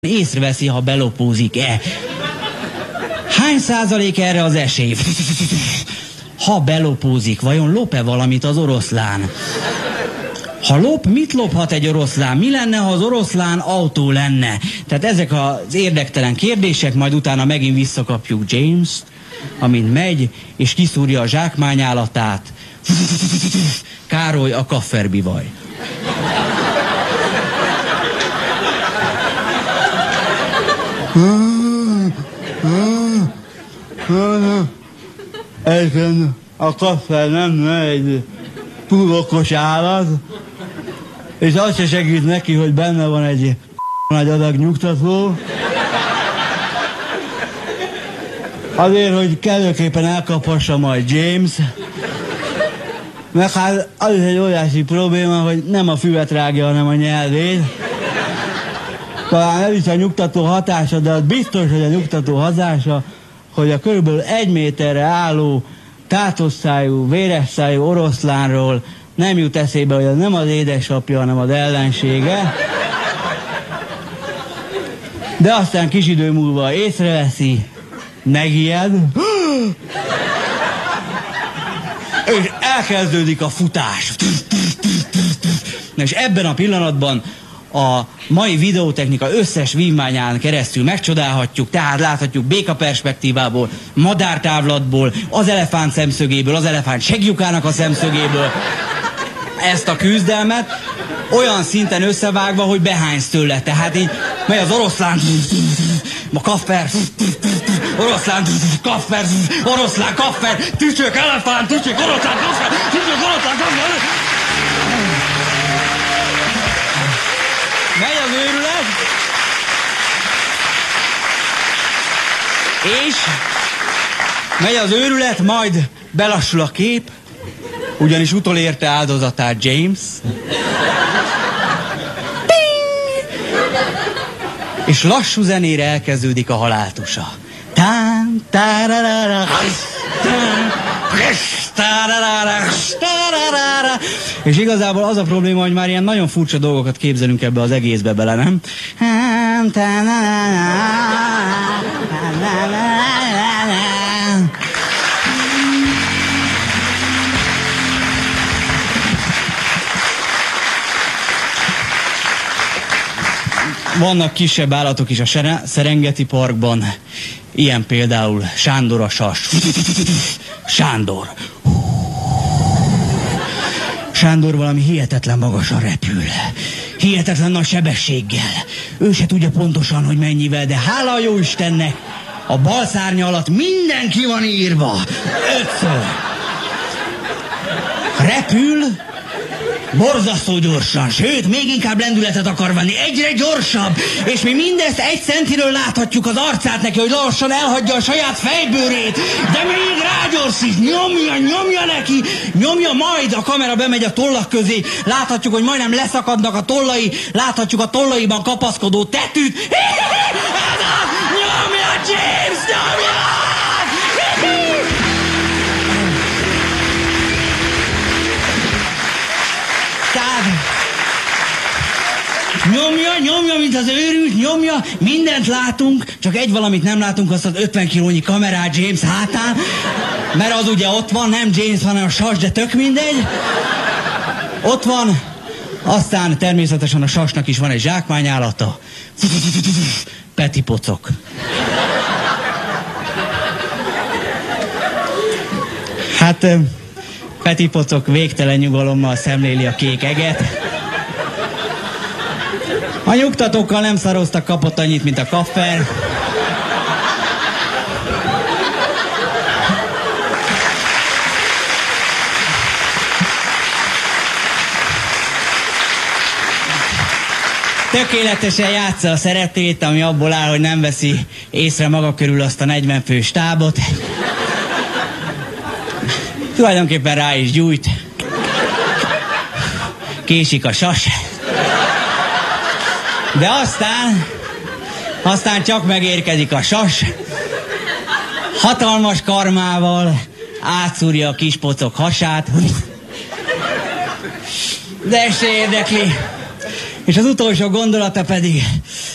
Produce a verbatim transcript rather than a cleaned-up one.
észreveszi, ha belopózik-e. Hány százalék erre az esély? Ha belopózik, vajon lop-e valamit az oroszlán? Ha lop, mit lophat egy oroszlán? Mi lenne, ha az oroszlán autó lenne? Tehát ezek az érdektelen kérdések, majd utána megint visszakapjuk James-t, amint megy, és kiszúrja a zsákmányállatát. Károly a kafferbivaj. Egyébként a kaffer nem egy túl okos állat, és az se segít neki, hogy benne van egy nagy adag nyugtató. Azért, hogy kellőképpen elkaphassa majd James. Meg hát az is egy óriási probléma, hogy nem a füvet rágja, hanem a nyelvét. Talán ez is a nyugtató hatása, de az biztos, hogy a nyugtató hatása, hogy a körülbelül egy méterre álló, tátosszájú, véresszájú oroszlánról nem jut eszébe, hogy az nem az édesapja, hanem az ellensége. De aztán kis idő múlva észreveszi, megijed, és elkezdődik a futás. És ebben a pillanatban a mai videótechnika összes vívmányán keresztül megcsodálhatjuk, tehát láthatjuk béka perspektívából, madártávlatból, az elefánt szemszögéből, az elefánt segjukának a szemszögéből ezt a küzdelmet, olyan szinten összevágva, hogy behánysz tőle. Tehát így megy az oroszlán, a kaffer, oroszlán, kaffer, oroszlán, kaffer, tücsök, elefánt, tücsök, oroszlán, kaffer, tücsök, oroszlán, kaffer. Megy az őrület, és megy az őrület, majd belassul a kép, ugyanis utolérte áldozatát James. És lassú zenére elkezdődik a haláltusa. Tán, tárarara, és igazából az a probléma, hogy már ilyen nagyon furcsa dolgokat képzelünk ebbe az egészbe bele, nem? Vannak kisebb állatok is a Serengeti Parkban, ilyen például Sándor a sas. Sándor. Sándor valami hihetetlen magasan repül. Hihetetlen nagy sebességgel. Ő se tudja pontosan, hogy mennyivel, de hála a jó Istennek, a bal szárnya alatt minden ki van írva. Ötször. Repül, borzasztó gyorsan, sőt, még inkább lendületet akar venni, egyre gyorsabb, és mi mindezt egy centiről láthatjuk az arcát neki, hogy lassan elhagyja a saját fejbőrét, de még rágyorsít, nyomja, nyomja neki, nyomja, majd a kamera bemegy a tollak közé, láthatjuk, hogy majdnem leszakadnak a tollai, láthatjuk a tollaiban kapaszkodó tetűt. Nyomja, James, nyomja! Nyomja, nyomja, mint az őrült, nyomja, mindent látunk, csak egy valamit nem látunk, azt az ötven kilónyi kamerát James hátán, mert az ugye ott van, nem James, hanem a sas, de tök mindegy. Ott van, aztán természetesen a sasnak is van egy zsákmányállata. Peti pocok. Hát, Peti pocok végtelen nyugalommal szemléli a kék eget. A nyugtatókkal nem szaroztak, kapott annyit, mint a kaffer. Tökéletesen játsza a szerepét, ami abból áll, hogy nem veszi észre maga körül azt a negyven fős stábot. Tulajdonképpen rá is gyújt. Késik a sas. De aztán, aztán csak megérkezik a sas, hatalmas karmával átszúrja a kis pocok hasát, de se érdekli. És az utolsó gondolata pedig,